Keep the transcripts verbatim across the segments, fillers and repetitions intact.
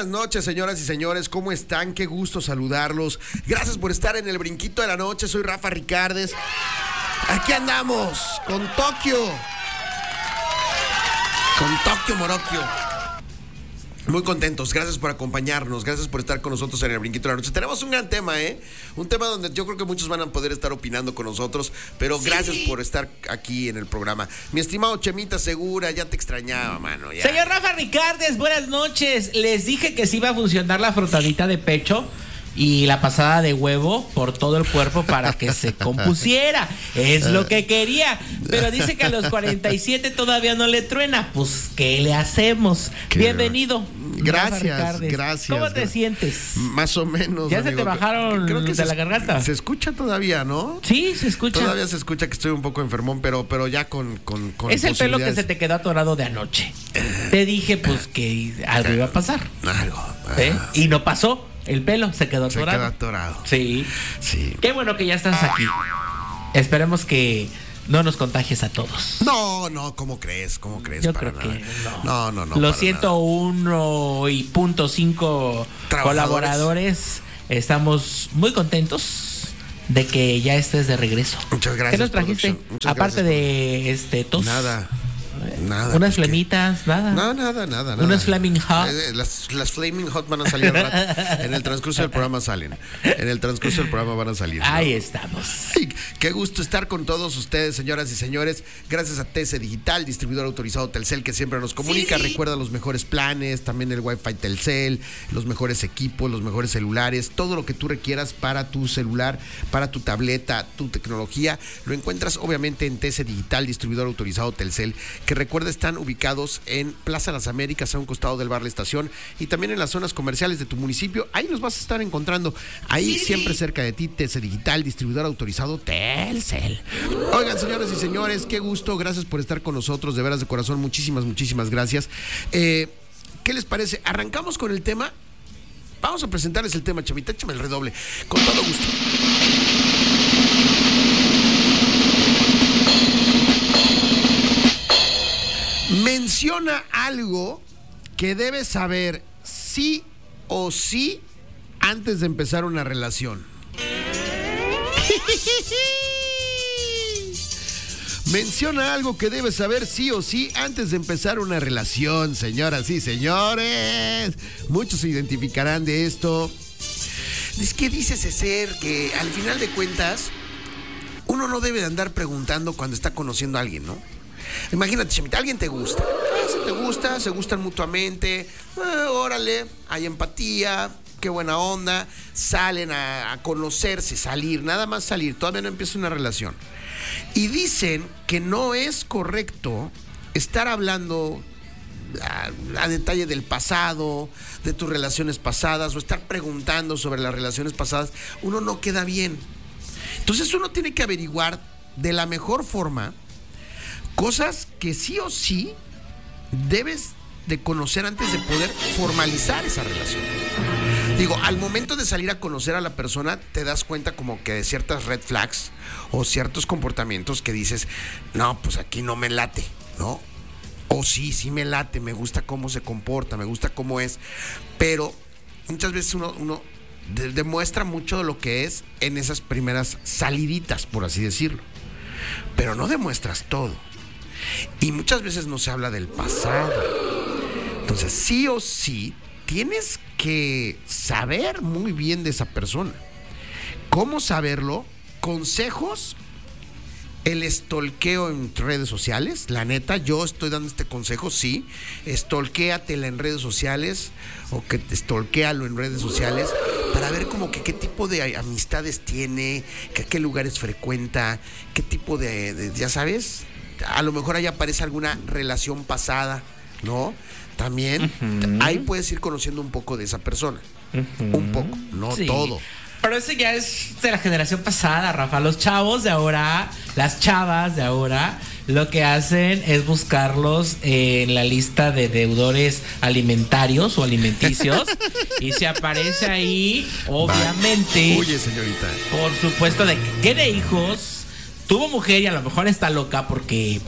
buenas noches, señoras y señores. ¿Cómo están? Qué gusto saludarlos. Gracias por estar en el Brinquito de la Noche. Soy Rafa Ricardes. Aquí andamos con Tokio. Con Tokio Morokio. Muy contentos, gracias por acompañarnos, gracias por estar con nosotros en el Brinquito de la Noche. Tenemos un gran tema, ¿eh? Un tema donde yo creo que muchos van a poder estar opinando con nosotros, pero sí. Gracias por estar aquí en el programa. Mi estimado Chemita Segura, ya te extrañaba, mano. Ya. Señor Rafa Ricardes, buenas noches. Les dije que sí iba a funcionar la frotadita de pecho y la pasada de huevo por todo el cuerpo para que se compusiera. Es lo que quería. Pero dice que a los cuarenta y siete todavía no le truena. Pues, ¿qué le hacemos? Qué Bienvenido. Gracias, gracias. ¿Cómo te gracias. sientes? Más o menos. ¿Ya amigo. se te bajaron Creo que de se, la garganta? Se escucha todavía, ¿no? Sí, se escucha. Todavía se escucha que estoy un poco enfermón, pero, pero ya con, con, con Es el pelo que se te quedó atorado de anoche. Te dije, pues, que algo iba a pasar. Algo. ¿Eh? Y no pasó. El pelo se quedó atorado. Se quedó atorado. Sí. Sí. Qué bueno que ya estás aquí. Esperemos que no nos contagies a todos. No, no, ¿cómo crees? ¿Cómo crees? Yo para creo nada. que no. No, no, no. Los ciento uno y punto cinco colaboradores estamos muy contentos de que ya estés de regreso. Muchas gracias. ¿Qué nos trajiste? Aparte gracias, de este tos. Nada. Nada. Unas flemitas, nada. No, nada, nada, nada. Unas Flaming Hot. Las, las Flaming Hot van a salir al rato. En el transcurso del programa salen. En el transcurso del programa van a salir, ¿no? Ahí estamos. Ay, qué gusto estar con todos ustedes, señoras y señores. Gracias a T C Digital, distribuidor autorizado Telcel, que siempre nos comunica. Sí, sí. Recuerda los mejores planes, también el Wi-Fi Telcel, los mejores equipos, los mejores celulares, todo lo que tú requieras para tu celular, para tu tableta, tu tecnología, lo encuentras obviamente en T C Digital, distribuidor autorizado Telcel, que recuerda están ubicados en Plaza Las Américas, a un costado del bar La Estación, y también en las zonas comerciales de tu municipio. Ahí los vas a estar encontrando, ahí sí. Siempre cerca de ti. T C Digital, distribuidor autorizado Telcel. Oigan, señoras y señores, qué gusto, gracias por estar con nosotros, de veras de corazón, muchísimas, muchísimas gracias. Eh, ¿qué les parece? ¿Arrancamos con el tema? Vamos a presentarles el tema, Chavita, échame el redoble, con todo gusto. Menciona algo que debes saber sí o sí antes de empezar una relación. Menciona algo que debes saber sí o sí antes de empezar una relación, señoras y señores. Muchos se identificarán de esto. Es que dice César que al final de cuentas uno no debe de andar preguntando cuando está conociendo a alguien, ¿no? Imagínate, Chemita, alguien te gusta, eh, si te gusta, se gustan mutuamente, eh, órale, hay empatía, qué buena onda, salen a, a conocerse, salir, nada más salir, todavía no empieza una relación. Y dicen que no es correcto estar hablando a, a detalle del pasado, de tus relaciones pasadas, o estar preguntando sobre las relaciones pasadas. Uno no queda bien. Entonces uno tiene que averiguar de la mejor forma cosas que sí o sí debes de conocer antes de poder formalizar esa relación. Digo, al momento de salir a conocer a la persona, te das cuenta como que de ciertas red flags o ciertos comportamientos que dices, no, pues aquí no me late, ¿no? O sí, sí me late, me gusta cómo se comporta, me gusta cómo es, pero muchas veces uno, uno de- demuestra mucho de lo que es en esas primeras saliditas, por así decirlo, pero no demuestras todo. Y muchas veces no se habla del pasado. Entonces, sí o sí, tienes que saber muy bien de esa persona. ¿Cómo saberlo? Consejos. El stalkeo en redes sociales. La neta, yo estoy dando este consejo, sí. Stalkéatela en redes sociales, o que te stalkéalo en redes sociales, para ver como que qué tipo de amistades tiene, que a qué lugares frecuenta, qué tipo de, de ya sabes, a lo mejor ahí aparece alguna relación pasada, ¿no? También uh-huh. Ahí puedes ir conociendo un poco de esa persona. Uh-huh. Un poco, no sí. Todo. Pero eso ya es de la generación pasada, Rafa. Los chavos de ahora, las chavas de ahora, lo que hacen es buscarlos en la lista de deudores alimentarios o alimenticios. Y se aparece ahí, obviamente. Oye, señorita. Por supuesto, de que tiene hijos, tuvo mujer y a lo mejor está loca porque, pues,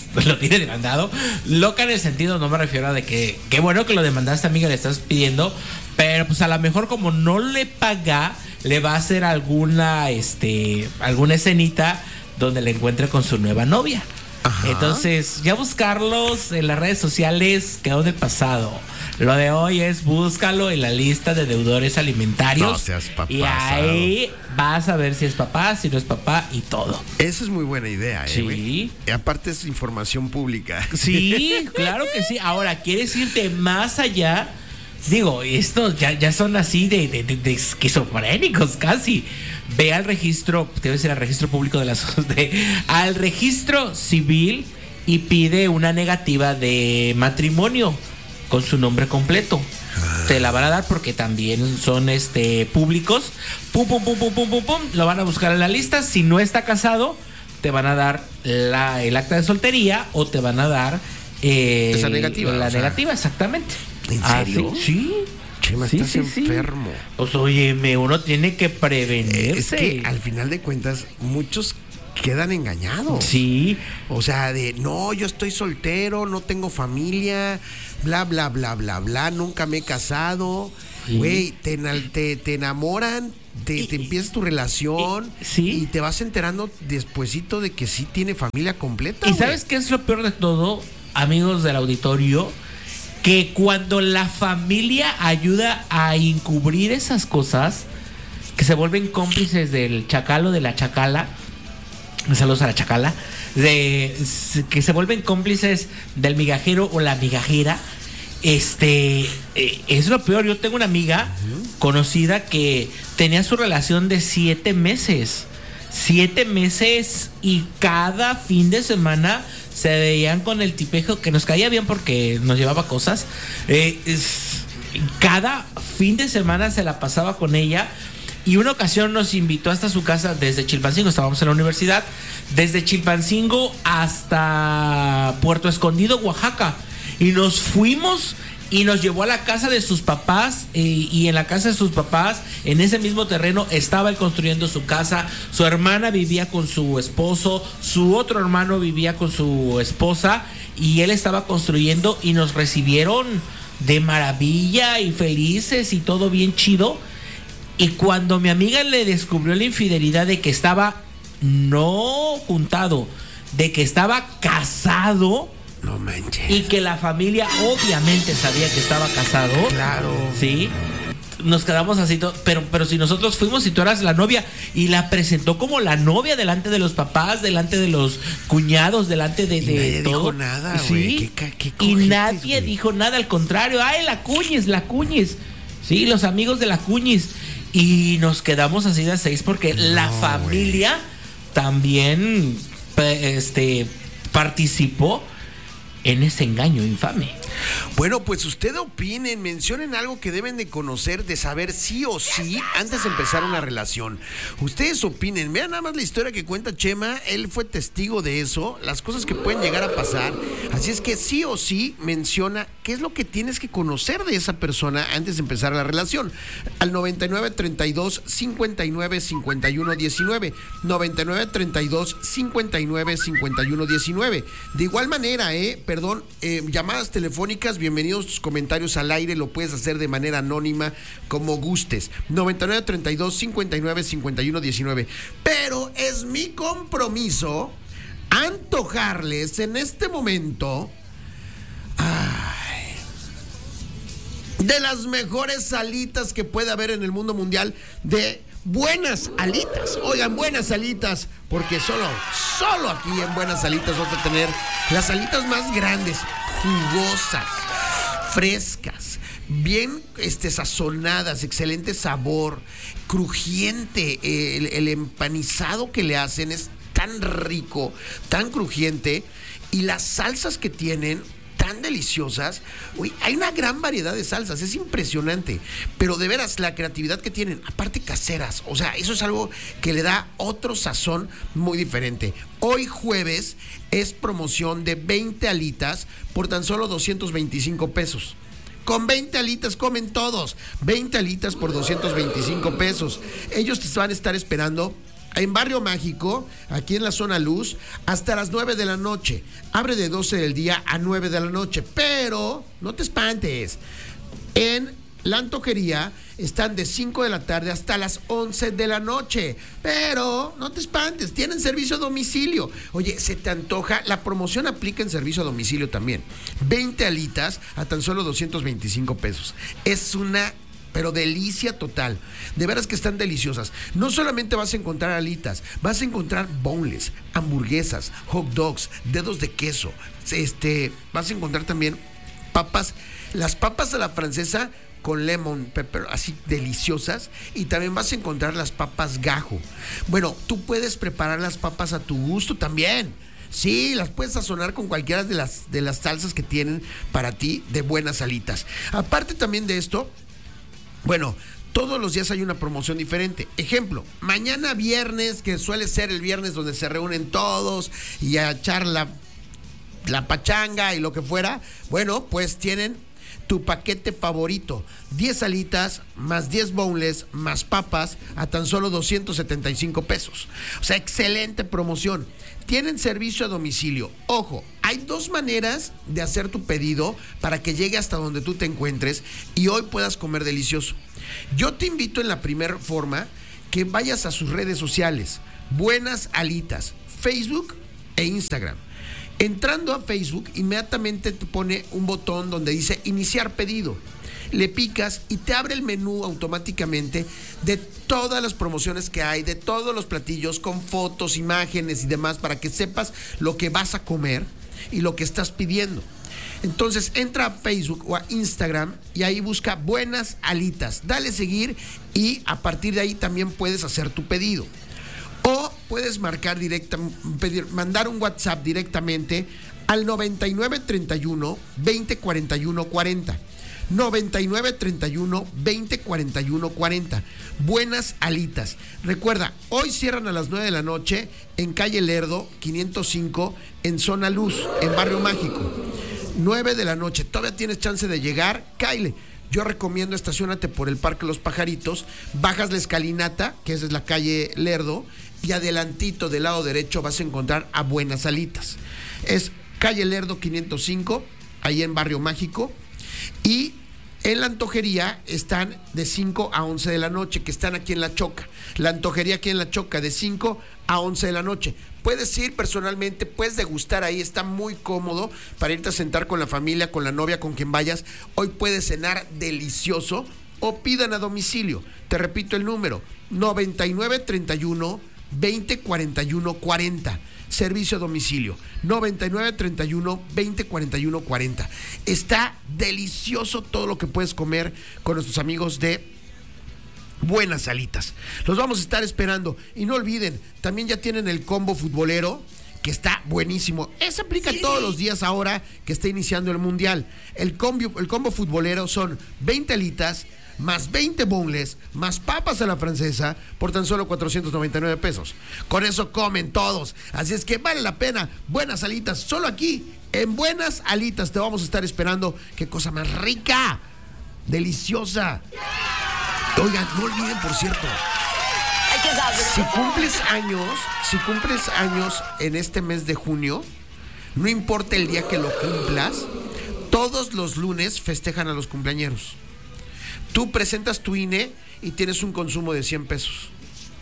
lo tiene demandado. Loca en el sentido, no me refiero a de que qué bueno que lo demandaste, amiga, le estás pidiendo, pero pues a lo mejor como no le paga, le va a hacer alguna, este, alguna escenita donde le encuentre con su nueva novia. Ajá. Entonces, ya buscarlos en las redes sociales quedó del pasado. Lo de hoy es búscalo en la lista de deudores alimentarios. No seas papá. Y ahí vas a ver si es papá, si no es papá y todo. Esa es muy buena idea, ¿eh? Sí. Güey? Y aparte es información pública. Sí, claro que sí. Ahora, ¿quieres irte más allá? Digo, estos ya, ya son así de, de, de, de esquizofrénicos casi. Ve al registro, te voy a decir al registro público de las de, al registro civil y pide una negativa de matrimonio con su nombre completo. Ah. Te la van a dar porque también son este públicos. Pum, pum, pum, pum, pum, pum, pum. Lo van a buscar en la lista. Si no está casado, te van a dar la, el acta de soltería o te van a dar eh, esa negativa. La o sea, negativa, exactamente. ¿En serio? Ah, sí. ¿Sí? Chema, sí, estás sí, enfermo. Sí. Pues óyeme, uno tiene que prevenirse. Es que al final de cuentas, muchos quedan engañados. Sí. O sea, de no, yo estoy soltero, no tengo familia, bla, bla, bla, bla, bla, nunca me he casado. Güey, sí. te, te, te enamoran, te, y, te empiezas tu relación y, ¿sí? y te vas enterando despuesito de que sí tiene familia completa. ¿Y wey. sabes qué es lo peor de todo, amigos del auditorio? Que cuando la familia ayuda a encubrir esas cosas, que se vuelven cómplices del chacal o de la chacala, saludos a la chacala, de, que se vuelven cómplices del migajero o la migajera, este, eh, es lo peor. Yo tengo una amiga uh-huh. conocida que tenía su relación de siete meses, siete meses y cada fin de semana se veían con el tipejo que nos caía bien porque nos llevaba cosas. Eh, es, cada fin de semana se la pasaba con ella. Y una ocasión nos invitó hasta su casa desde Chilpancingo, estábamos en la universidad, desde Chilpancingo hasta Puerto Escondido, Oaxaca. Y nos fuimos y nos llevó a la casa de sus papás. Eh, y en la casa de sus papás, en ese mismo terreno, estaba él construyendo su casa. Su hermana vivía con su esposo, su otro hermano vivía con su esposa. Y él estaba construyendo y nos recibieron de maravilla y felices y todo bien chido. Y cuando mi amiga le descubrió la infidelidad de que estaba no juntado, de que estaba casado, no manches, y que la familia obviamente sabía que estaba casado, claro, sí, nos quedamos así, to- pero, pero si nosotros fuimos y tú eras la novia, y la presentó como la novia delante de los papás, delante de los cuñados, delante de, y de nadie todo. dijo nada, sí, güey. ¿Qué, qué y cojetes, nadie güey? dijo nada, al contrario, ay, la Cuñis, la Cuñis, sí, los amigos de la Cuñis. Y nos quedamos así de seis porque no, la familia wey. también este, participó en ese engaño infame. Bueno, pues ustedes opinen, mencionen algo que deben de conocer, de saber sí o sí antes de empezar una relación. Ustedes opinen, vean nada más la historia que cuenta Chema, él fue testigo de eso, las cosas que pueden llegar a pasar. Así es que sí o sí menciona qué es lo que tienes que conocer de esa persona antes de empezar la relación. Al noventa y nueve, treinta y dos, cincuenta y nueve, cincuenta y uno, diecinueve, noventa y nueve, treinta y dos, cincuenta y nueve, cincuenta y uno, diecinueve. De igual manera, eh, perdón, eh, llamadas telefónicas, bienvenidos tus comentarios al aire, lo puedes hacer de manera anónima como gustes. noventa y nueve, treinta y dos, cincuenta y nueve, cincuenta y uno, diecinueve. Pero es mi compromiso antojarles en este momento ay, de las mejores alitas que puede haber en el mundo mundial, de buenas alitas. Oigan, buenas alitas, porque solo, solo aquí en Buenas Alitas vamos a tener las alitas más grandes, jugosas, frescas, bien este, sazonadas, excelente sabor, crujiente. El, el empanizado que le hacen es tan rico, tan crujiente, y las salsas que tienen tan deliciosas. Uy, hay una gran variedad de salsas, es impresionante, pero de veras la creatividad que tienen, aparte caseras, o sea, eso es algo que le da otro sazón muy diferente. Hoy jueves es promoción de veinte alitas por tan solo doscientos veinticinco pesos. Con veinte alitas comen todos, veinte alitas por doscientos veinticinco pesos. Ellos te van a estar esperando en Barrio Mágico, aquí en la zona luz, hasta las nueve de la noche. Abre de doce del día a nueve de la noche. Pero, no te espantes, en la Antojería están de cinco de la tarde hasta las once de la noche. Pero, no te espantes, tienen servicio a domicilio. Oye, se te antoja, la promoción aplica en servicio a domicilio también. veinte alitas a tan solo doscientos veinticinco pesos. Es una... pero delicia total. De veras que están deliciosas. No solamente vas a encontrar alitas, vas a encontrar boneless, hamburguesas, hot dogs, dedos de queso. Este, vas a encontrar también papas, las papas a la francesa con lemon pepper, así deliciosas. Y también vas a encontrar las papas gajo. Bueno, tú puedes preparar las papas a tu gusto también. Sí, las puedes sazonar con cualquiera de las, de las salsas que tienen para ti de buenas alitas. Aparte también de esto, bueno, todos los días hay una promoción diferente. Ejemplo, mañana viernes, que suele ser el viernes donde se reúnen todos y a echar la, la pachanga y lo que fuera. Bueno, pues tienen tu paquete favorito. diez alitas, más diez boneless, más papas, a tan solo doscientos setenta y cinco pesos. O sea, excelente promoción. Tienen servicio a domicilio. Ojo, hay dos maneras de hacer tu pedido para que llegue hasta donde tú te encuentres y hoy puedas comer delicioso. Yo te invito en la primera forma que vayas a sus redes sociales, Buenas Alitas, Facebook e Instagram. Entrando a Facebook, inmediatamente te pone un botón donde dice iniciar pedido. Le picas y te abre el menú automáticamente de todas las promociones que hay, de todos los platillos, con fotos, imágenes y demás, para que sepas lo que vas a comer y lo que estás pidiendo. Entonces entra a Facebook o a Instagram y ahí busca Buenas Alitas. Dale seguir y a partir de ahí también puedes hacer tu pedido. O puedes marcar directa, pedir, mandar un WhatsApp directamente al noventa y nueve treinta y uno veinte cuarenta y uno cuarenta. noventa y nueve treinta y uno veinte cuarenta y uno cuarenta. Buenas Alitas. Recuerda, hoy cierran a las nueve de la noche en calle Lerdo quinientos cinco en Zona Luz, en Barrio Mágico. nueve de la noche. Todavía tienes chance de llegar. Cáile. Yo recomiendo estacionate por el Parque Los Pajaritos, bajas la escalinata, que esa es la calle Lerdo, y adelantito del lado derecho vas a encontrar a Buenas Alitas. Es calle Lerdo quinientos cinco, ahí en Barrio Mágico. Y en la Antojería están de cinco a once de la noche, que están aquí en La Choca. La Antojería aquí en La Choca de cinco a once de la noche. Puedes ir personalmente, puedes degustar ahí, está muy cómodo para irte a sentar con la familia, con la novia, con quien vayas. Hoy puedes cenar delicioso o pidan a domicilio. Te repito el número, noventa y nueve treinta y uno veinte cuarenta y uno cuarenta. Servicio a domicilio, noventa y nueve treinta y uno veinte cuarenta y uno cuarenta. Está delicioso todo lo que puedes comer con nuestros amigos de Buenas Alitas. Los vamos a estar esperando. Y no olviden, también ya tienen el combo futbolero, que está buenísimo. Ese aplica sí. todos los días ahora que está iniciando el Mundial. El combo, el combo futbolero son veinte alitas, más veinte boneless, más papas a la francesa, por tan solo cuatrocientos noventa y nueve pesos. Con eso comen todos. Así es que vale la pena. Buenas Alitas, solo aquí, en Buenas Alitas. Te vamos a estar esperando. Qué cosa más rica, deliciosa. Oigan, no olviden, por cierto, si cumples años, si cumples años en este mes de junio, no importa el día que lo cumplas, todos los lunes festejan a los cumpleañeros. Tú presentas tu I N E y tienes un consumo de cien pesos.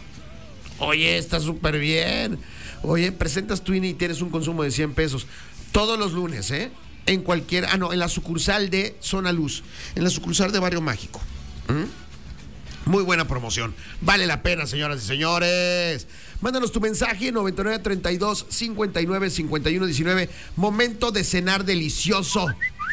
Oye, está súper bien. Oye, presentas tu I N E y tienes un consumo de cien pesos. Todos los lunes, ¿eh? En cualquier... Ah, no, en la sucursal de Zona Luz. En la sucursal de Barrio Mágico. ¿Mm? Muy buena promoción. Vale la pena, señoras y señores. Mándanos tu mensaje, noventa y nueve treinta y dos cincuenta y nueve cincuenta y uno diecinueve. Momento de cenar delicioso.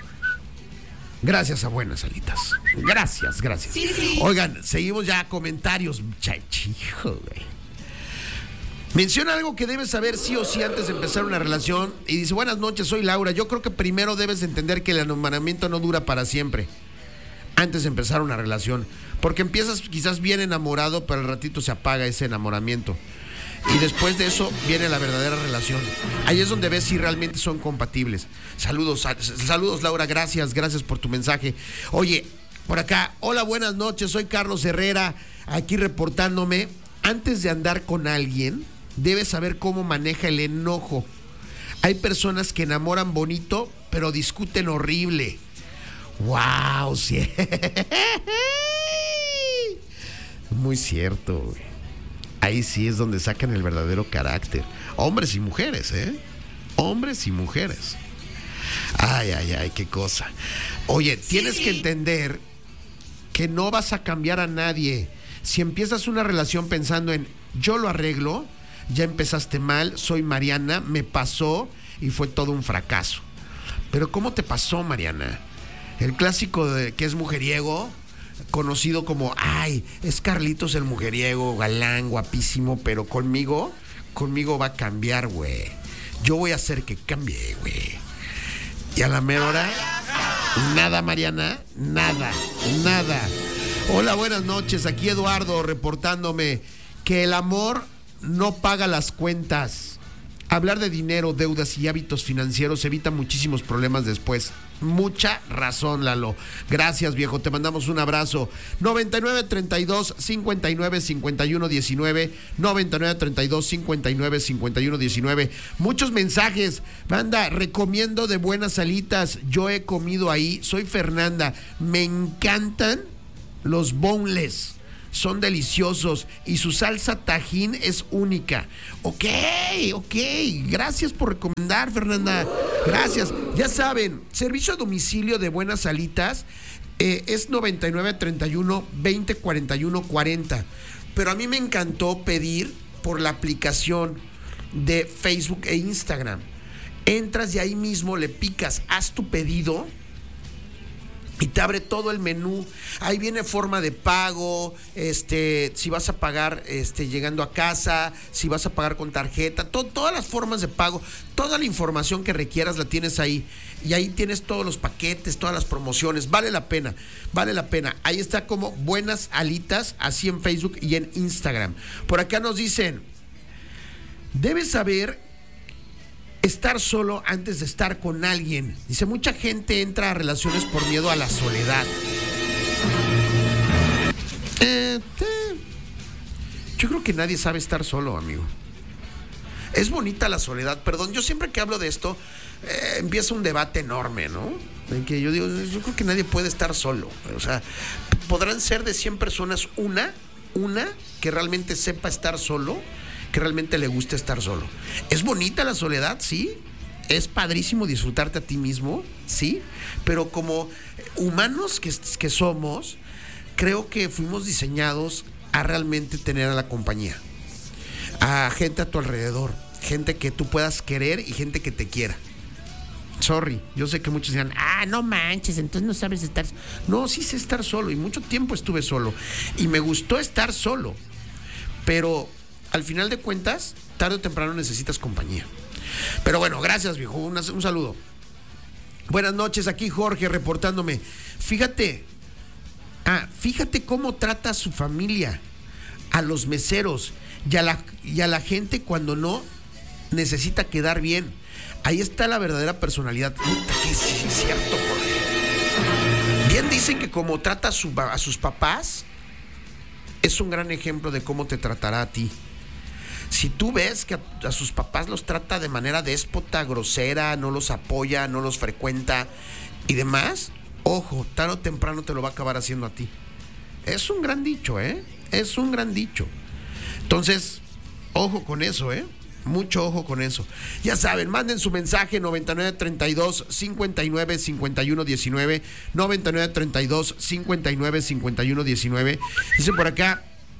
Gracias a Buenas Alitas. Gracias, gracias. Sí, sí. Oigan, seguimos ya comentarios. Chachijo, güey. Menciona algo que debes saber sí o sí antes de empezar una relación. Y dice, buenas noches, soy Laura. Yo creo que primero debes entender que el enamoramiento no dura para siempre. Antes de empezar una relación. Porque empiezas quizás bien enamorado, pero al ratito se apaga ese enamoramiento. Y después de eso viene la verdadera relación. Ahí es donde ves si realmente son compatibles. Saludos, saludos Laura, gracias, gracias por tu mensaje. Oye, por acá, hola, buenas noches, soy Carlos Herrera, aquí reportándome. antes de andar con alguien, debes saber cómo maneja el enojo. Hay personas que enamoran bonito, pero discuten horrible. ¡Wow! Sí. Muy cierto, güey. Ahí sí es donde sacan el verdadero carácter. Hombres y mujeres, ¿eh? Hombres y mujeres. Ay, ay, ay, qué cosa. Oye, sí. Tienes que entender que no vas a cambiar a nadie. Si empiezas una relación pensando en yo lo arreglo, ya empezaste mal, soy Mariana, me pasó y fue todo un fracaso. Pero ¿cómo te pasó, Mariana? El clásico de que es mujeriego, conocido como, ay, es Carlitos el mujeriego, galán, guapísimo, pero conmigo, conmigo va a cambiar, güey. Yo voy a hacer que cambie, güey. Y a la mera hora, nada, Mariana, nada, nada. Hola, buenas noches, aquí Eduardo reportándome que el amor no paga las cuentas. Hablar de dinero, deudas y hábitos financieros evita muchísimos problemas después. Mucha razón, Lalo. Gracias, viejo. Te mandamos un abrazo. noventa y nueve, treinta y dos, cincuenta y nueve, cincuenta y uno, diecinueve. noventa y nueve, treinta y dos, cincuenta y nueve, cincuenta y uno, diecinueve. Muchos mensajes. Banda, recomiendo de buenas alitas. Yo he comido ahí. Soy Fernanda. Me encantan los boneless. Son deliciosos y su salsa tajín es única. Ok, ok. Gracias por recomendar, Fernanda. Gracias. Ya saben, servicio a domicilio de buenas alitas eh, es noventa y nueve, treinta y uno, veinte, cuarenta y uno, cuarenta. Pero a mí me encantó pedir por la aplicación de Facebook e Instagram. Entras y ahí mismo le picas, haz tu pedido y te abre todo el menú. Ahí viene forma de pago, este, si vas a pagar este, llegando a casa, si vas a pagar con tarjeta, to- todas las formas de pago, toda la información que requieras la tienes ahí. Y ahí tienes todos los paquetes, todas las promociones. Vale la pena, vale la pena. Ahí está como Buenas Alitas, así en Facebook y en Instagram. Por acá nos dicen, debes saber estar solo antes de estar con alguien. Dice, mucha gente entra a relaciones por miedo a la soledad. Eh, eh, yo creo que nadie sabe estar solo, amigo. Es bonita la soledad, perdón. Yo siempre que hablo de esto, eh, empieza un debate enorme, ¿no? En que yo digo, yo creo que nadie puede estar solo. O sea, podrán ser de cien personas una, una que realmente sepa estar solo, que realmente le gusta estar solo. ¿Es bonita la soledad? Sí. ¿Es padrísimo disfrutarte a ti mismo? Sí. Pero como humanos que, que somos, creo que fuimos diseñados a realmente tener a la compañía, a gente a tu alrededor, gente que tú puedas querer y gente que te quiera. Sorry, yo sé que muchos dirán, ah, no manches, entonces no sabes estar. No, sí sé estar solo y mucho tiempo estuve solo y me gustó estar solo, pero al final de cuentas, tarde o temprano necesitas compañía. Pero bueno, gracias, viejo. Un, un saludo. Buenas noches, aquí Jorge reportándome. Fíjate, ah, fíjate cómo trata a su familia, a los meseros y a la, y a la gente cuando no necesita quedar bien. Ahí está la verdadera personalidad. Puta, que sí, es cierto, Jorge. Bien dicen que como trata a, su, a sus papás, es un gran ejemplo de cómo te tratará a ti. Si tú ves que a, a sus papás los trata de manera déspota, grosera, no los apoya, no los frecuenta y demás, ojo, tarde o temprano te lo va a acabar haciendo a ti. Es un gran dicho, ¿eh? Es un gran dicho. Entonces, ojo con eso, ¿eh? Mucho ojo con eso. Ya saben, manden su mensaje noventa y nueve, treinta y dos, cincuenta y nueve, cincuenta y uno, diecinueve, noventa y nueve, treinta y dos, cincuenta y nueve, cincuenta y uno, diecinueve. Dice por acá,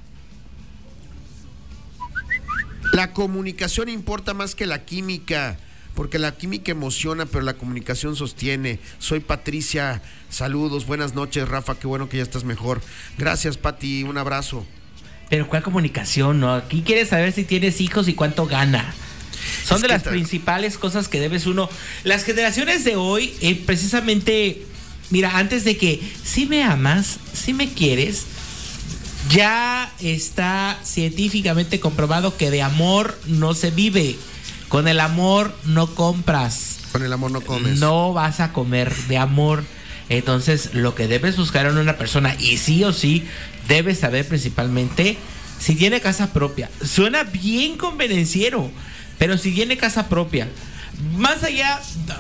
la comunicación importa más que la química, porque la química emociona, pero la comunicación sostiene. Soy Patricia, saludos, buenas noches, Rafa, qué bueno que ya estás mejor. Gracias, Pati, un abrazo. Pero ¿cuál comunicación? No, aquí quieres saber si tienes hijos y cuánto gana. Son es de las tal... principales cosas que debes uno. Las generaciones de hoy, eh, precisamente, mira, antes de que si me amas, si me quieres, ya está científicamente comprobado que de amor no se vive. Con el amor no compras. Con el amor no comes. No vas a comer de amor. Entonces, lo que debes buscar en una persona, y sí o sí, debes saber principalmente si tiene casa propia. Suena bien convenenciero, pero si tiene casa propia. Más allá,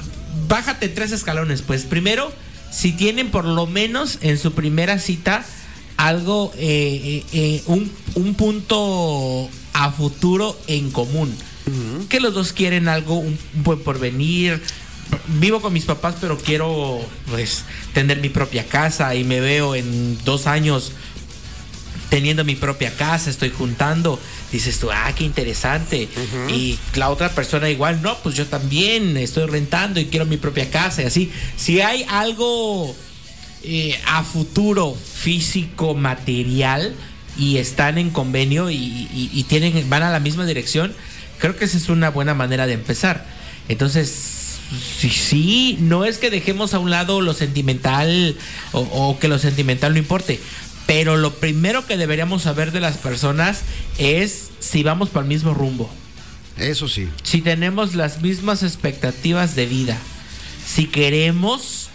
bájate tres escalones, pues. Primero, si tienen por lo menos en su primera cita algo, eh, eh, eh, un, un punto a futuro en común. Uh-huh. Que los dos quieren algo, un, un buen porvenir. Vivo con mis papás, pero quiero, pues, tener mi propia casa y me veo en dos años teniendo mi propia casa, estoy juntando. Dices tú, ah, qué interesante. Uh-huh. Y la otra persona igual, no, pues yo también estoy rentando y quiero mi propia casa y así. Si hay algo eh, a futuro físico, material, y están en convenio y, y, y tienen, van a la misma dirección, creo que esa es una buena manera de empezar. Entonces, sí, sí, no es que dejemos a un lado lo sentimental o, o que lo sentimental no importe, pero lo primero que deberíamos saber de las personas es si vamos para el mismo rumbo. Eso sí. Si tenemos las mismas expectativas de vida, si queremos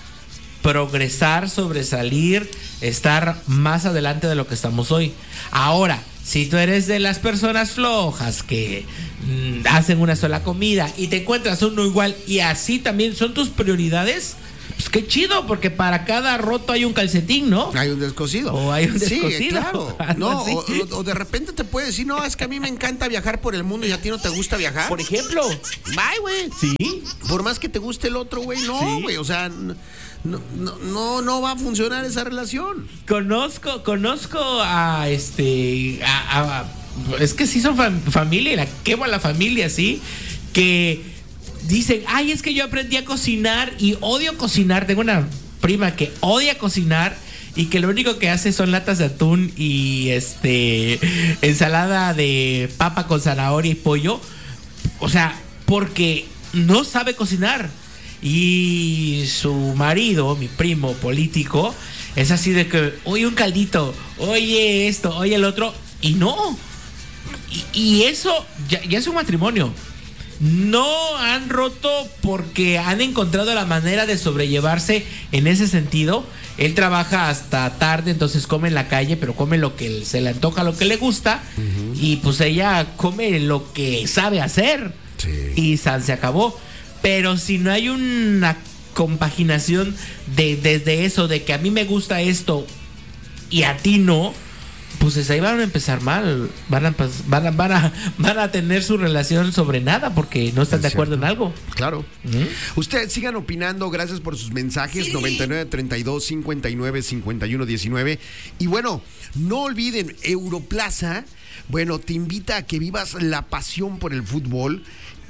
progresar, sobresalir, estar más adelante de lo que estamos hoy. Ahora, si tú eres de las personas flojas que mmm, hacen una sola comida y te encuentras uno igual y así también son tus prioridades, pues qué chido, porque para cada roto hay un calcetín, ¿no? Hay un descosido. O hay un descosido. Sí, claro. No, o, o de repente te puedes decir, no, es que a mí me encanta viajar por el mundo y a ti no te gusta viajar. Por ejemplo. Bye, güey. Sí. Por más que te guste el otro, güey, no, güey. Sí. O sea, no, no, no, no va a funcionar esa relación. Conozco, conozco a este. A, a, es que sí son fam- familia, la quemo a la familia, sí. Que dicen, ay, es que yo aprendí a cocinar y odio cocinar. Tengo una prima que odia cocinar y que lo único que hace son latas de atún y este ensalada de papa con zanahoria y pollo. O sea, porque no sabe cocinar. Y su marido, mi primo político, es así de que, oye, un caldito, oye esto, oye el otro. Y no. Y, y eso ya, ya es un matrimonio. No han roto porque han encontrado la manera de sobrellevarse en ese sentido. Él trabaja hasta tarde, entonces come en la calle, pero come lo que se le antoja, lo que le gusta. Uh-huh. Y pues ella come lo que sabe hacer. Sí. Y san se acabó. Pero si no hay una compaginación de, desde eso, de que a mí me gusta esto y a ti no, pues ahí van a empezar mal, van a, van a, van a, van a tener su relación sobre nada porque no están es de acuerdo cierto. En algo. Claro. ¿Mm? Ustedes sigan opinando, gracias por sus mensajes, sí. noventa y nueve, treinta y dos, cincuenta y nueve, cincuenta y uno, diecinueve. Y bueno, no olviden, Europlaza, bueno, te invita a que vivas la pasión por el fútbol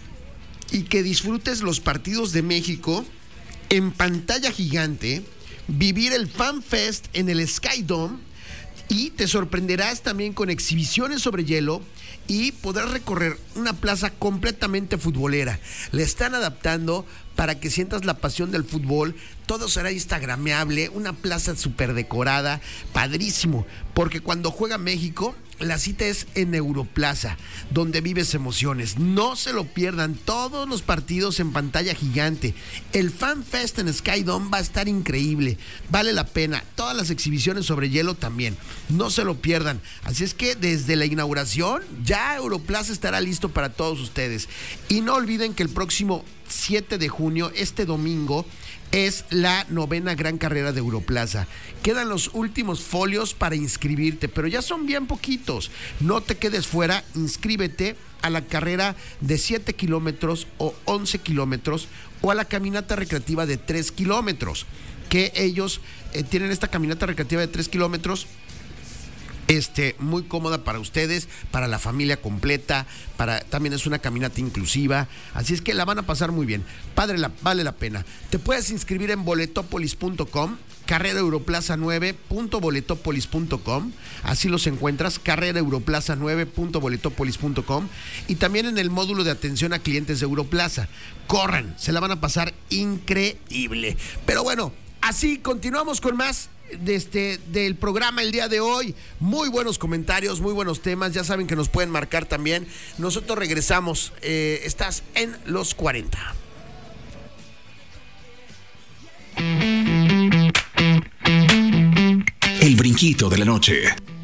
y que disfrutes los partidos de México en pantalla gigante, vivir el Fan Fest en el Sky Dome. Y te sorprenderás también con exhibiciones sobre hielo y podrás recorrer una plaza completamente futbolera. Le están adaptando para que sientas la pasión del fútbol. Todo será instagrameable, una plaza súper decorada, padrísimo. Porque cuando juega México, la cita es en Europlaza, donde vives emociones. No se lo pierdan, todos los partidos en pantalla gigante. El Fan Fest en Sky Dome va a estar increíble, vale la pena. Todas las exhibiciones sobre hielo también, no se lo pierdan. Así es que desde la inauguración, ya Europlaza estará listo para todos ustedes. Y no olviden que el próximo siete de junio, este domingo, es la novena gran carrera de Europlaza. Quedan los últimos folios para inscribirte, pero ya son bien poquitos. No te quedes fuera, inscríbete a la carrera de siete kilómetros o once kilómetros o a la caminata recreativa de tres kilómetros, que ellos eh, tienen esta caminata recreativa de tres kilómetros. Este, muy cómoda para ustedes, para la familia completa, para, también es una caminata inclusiva, así es que la van a pasar muy bien. Padre, la, vale la pena. Te puedes inscribir en boletopolis punto com, carrera europlaza nueve punto boletopolis punto com, así los encuentras, carrera europlaza nueve punto boletopolis punto com, y también en el módulo de atención a clientes de Europlaza. Corran, se la van a pasar increíble. Pero bueno, así continuamos con más de este, del programa el día de hoy. Muy buenos comentarios, muy buenos temas. Ya saben que nos pueden marcar también. Nosotros regresamos. Eh, estás en los cuarenta. El brinquito de la noche.